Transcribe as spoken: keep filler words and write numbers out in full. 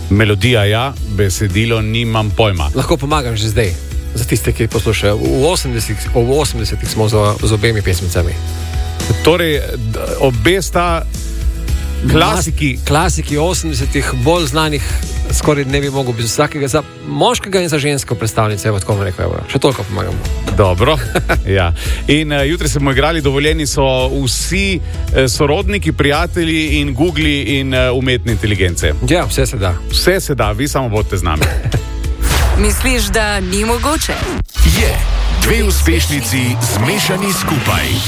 Melodija ja, besedilo nimam pojma. Lahko pomagam že zdaj, za tiste, ki poslušajo. V osemdesetih, v osemdesetih smo z, z obemi pesmicami. Torej, obe sta klasiki. Mas, klasiki osemdesetih, bolj znanih, skoraj ne bi mogel biti vsakega, za moškega in za žensko predstavnice, evo, tako bom rekel, evo. Še toliko pomagamo. Dobro, ja. In uh, jutri se bomo igrali, dovoljeni so vsi uh, sorodniki, prijatelji in Google in uh, umetne inteligence. Ja, vse se da. Vse se da, vi samo bodite z nami. Misliš, da ni mogoče? Je. Dve uspešnici zmešani skupaj.